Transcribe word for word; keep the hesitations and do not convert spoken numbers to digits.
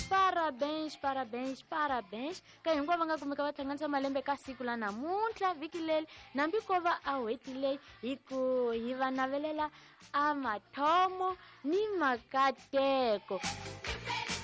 parabéns, parabéns, parabéns ka hinkwavo va nga kumeka va thlanganisa malembe ka siku la namuntlha vhiki leli nambi ko va a hetile hi ku hi va navelela a mathomo ni makateko.